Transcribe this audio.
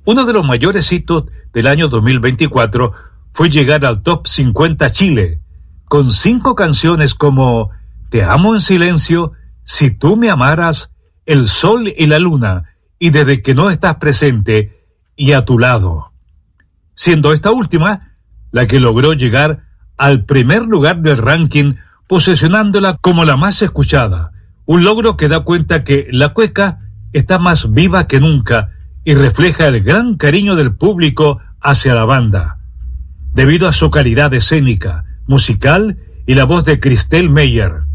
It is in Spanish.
Uno de los mayores hitos del año 2024 fue llegar al Top 50 Chile, con 5 canciones como Te amo en silencio, Si tú me amaras, El sol y la luna, y Desde que no estás presente, y A tu lado. Siendo esta última la que logró llegar al primer lugar del ranking, posicionándola como la más escuchada. Un logro que da cuenta que la cueca está más viva que nunca y refleja el gran cariño del público hacia la banda. Debido a su calidad escénica, musical y la voz de Christelle Meyer.